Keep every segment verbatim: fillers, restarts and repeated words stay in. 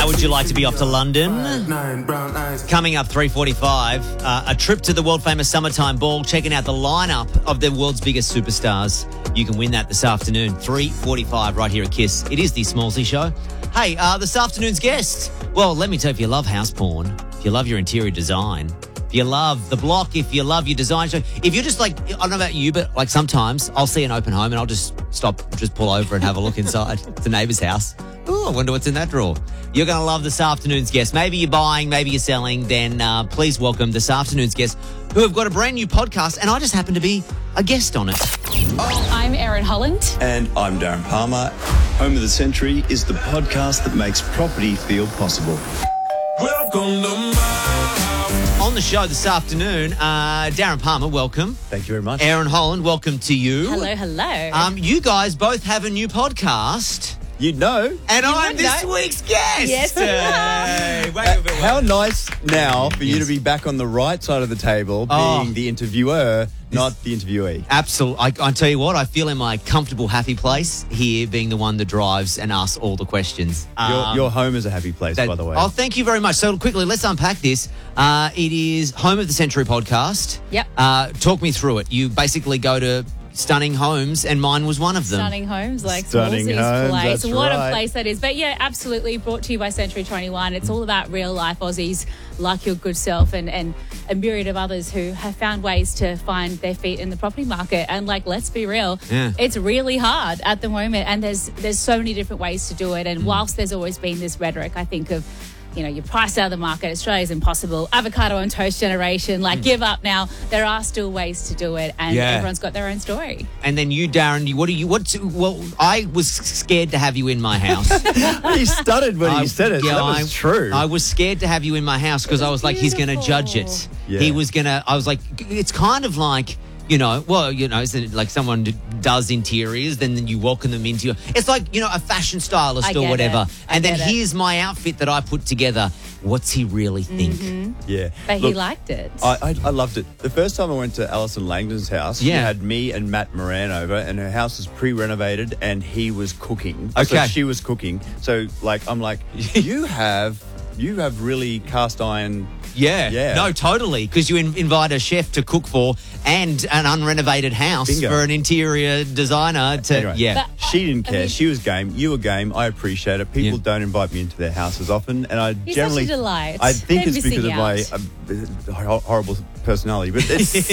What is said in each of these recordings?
How would you like to be off to London? Coming up three forty-five, uh, a trip to the world-famous Summertime Ball, checking out the lineup of the world's biggest superstars. You can win that this afternoon, three forty-five, right here at KISS. It is the Smallsy Show. Hey, uh, this afternoon's guest. Well, let me tell you, if you love house porn, if you love your interior design, if you love the block, if you love your design show, if you're just like, I don't know about you, but like sometimes I'll see an open home and I'll just stop, just pull over and have a look inside the neighbour's house. Oh, I wonder what's in that drawer. You're going to love this afternoon's guest. Maybe you're buying, maybe you're selling. Then uh, please welcome this afternoon's guest who have got a brand new podcast, and I just happen to be a guest on it. I'm Erin Holland. And I'm Darren Palmer. Home of the Century is the podcast that makes property feel possible. Welcome to my... On the show this afternoon, uh, Darren Palmer, welcome. Thank you very much. Erin Holland, welcome to you. Hello, hello. Um, you guys both have a new podcast. You'd know. And You I'm would this know. week's guest. Yes. Hey, wait Uh, a bit, how wait. nice now for you Yes. to be back on the right side of the table, Oh. being the interviewer, not the interviewee. Absolutely. I, I tell you what, I feel in my comfortable, happy place here, being the one that drives and asks all the questions. Your, Um, your home is a happy place, that- by the way. Oh, thank you very much. So quickly, let's unpack this. Uh, it is Home of the Century podcast. Yep. Uh, talk me through it. You basically go to stunning homes, and mine was one of them. Stunning homes, like Stunning Smallsy's homes, place. that's What right. a place that is. But yeah, absolutely brought to you by Century twenty-one. It's all about real life Aussies like your good self and, and a myriad of others who have found ways to find their feet in the property market. And like, let's be real, Yeah. it's really hard at the moment. And there's there's so many different ways to do it. And whilst there's always been this rhetoric, I think, of you know, you're priced out of the market, Australia's impossible, avocado on toast generation, like give up now. There are still ways to do it, and Yeah. everyone's got their own story. And then you, Darren, you, what do you, what, well, I was scared to have you in my house. He stuttered when I- he said it. yeah, so that was I, true. I was scared to have you in my house because I was like, he's going to judge it. beautiful. Yeah. He was going to, I was like, it's kind of like, you know, well, you know, it's like someone d- does interiors, then you welcome them into your, it's like, you know, a fashion stylist I or get whatever. it. I And then get it. here's my outfit that I put together. What's he really think? Mm-hmm. yeah. But he Look, liked it. I, I, I loved it. The first time I went to Alison Langdon's house, she Yeah. had me and Matt Moran over, and her house was pre-renovated, and he was cooking. So Okay. she was cooking. So, like, I'm like, you have, you have really cast iron. Yeah. Yeah. No, totally. Because you in- invite a chef to cook for and an unrenovated house Bingo. for an interior designer to, Anyway. yeah. But- She didn't I care. mean- she was game. You were game. I appreciate it. People Yeah. don't invite me into their houses often, and I You're generally. such a delight. I think They're it's because of my missing uh, hor- horrible personality, but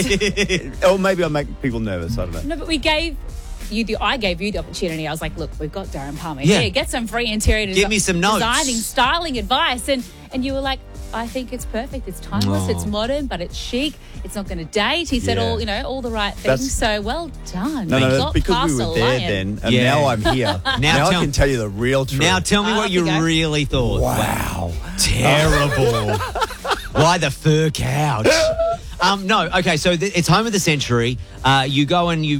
it's, or maybe I make people nervous. I don't know. No, but we gave you the. I gave you the opportunity. I was like, look, we've got Darren Palmer Yeah. here. Get some free interior desi- Give me some notes. designing, styling advice, and and you were like, I think it's perfect. It's timeless. Oh. It's modern, but it's chic. It's not going to date. He said Yeah. all you know, all the right That's- things. So well done. No, You no, got that's because past we a were there lion. then, and Yeah. now I'm here. now tell- I can tell you the real truth. Now tell me Oh, what off you you go. really thought. wow. Terrible. Why the fur couch? Um, no, okay, so th- it's Home of the Century. Uh, you go and you